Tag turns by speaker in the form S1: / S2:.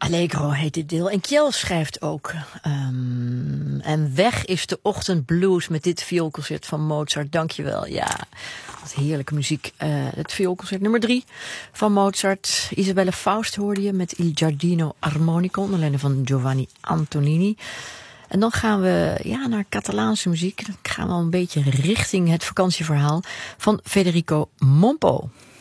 S1: Allegro heet dit deel. En Kjell schrijft ook. En weg is de ochtendblues met dit vioolconcert van Mozart. Dankjewel. Ja, wat heerlijke muziek. Het vioolconcert nummer 3 van Mozart. Isabelle Faust hoorde je met Il Giardino Armonico. Onder leiding van Giovanni Antonini. En dan gaan we naar Catalaanse muziek. Dan gaan we al een beetje richting het vakantieverhaal van Federico Mompo.